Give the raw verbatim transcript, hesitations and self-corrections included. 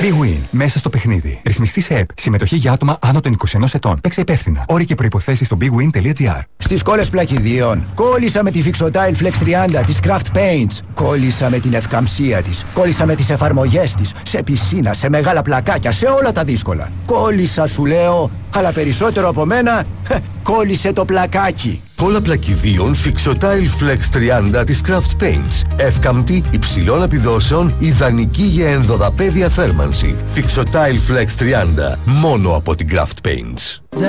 Big Win. Μέσα στο παιχνίδι. Ρυθμιστή σε ΕΠ. Συμμετοχή για άτομα άνω των είκοσι ενός ετών. Παίξε υπεύθυνα. Όροι και προϋποθέσεις στο big win τελεία gr. Στις κόλλες πλακιδίων. Κόλλησα με τη Fixotile Flex τριάντα της Craft Paints. Κόλλησα με την ευκαμψία της. Κόλλησα με τις εφαρμογές της. Σε πισίνα, σε μεγάλα πλακάκια, σε όλα τα δύσκολα. Κόλλησα σου λέω, αλλά περισσότερο από μένα, κόλλησε το πλακάκι. Κόλλα πλακιδίων Fixotile Flex τριάντα της Craft Paints. Εύκαμπτη, υψηλών επιδόσεων, ιδανική για ενδοδαπέδια θέρμανση. Fixotile Flex τριάντα. Μόνο από την Craft Paints.